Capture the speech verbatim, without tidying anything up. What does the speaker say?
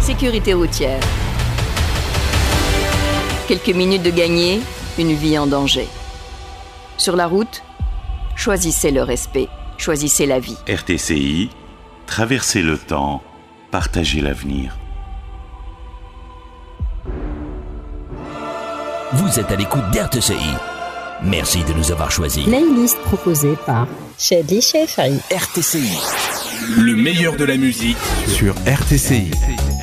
Sécurité routière. Quelques minutes de gagner, une vie en danger. Sur la route, choisissez le respect, choisissez la vie. R T C I, traversez le temps, partagez l'avenir. Vous êtes à l'écoute d'R T C I. Merci de nous avoir choisis. Playlist proposée par Shady Shefari. R T C I. Le meilleur de la musique sur R T C I.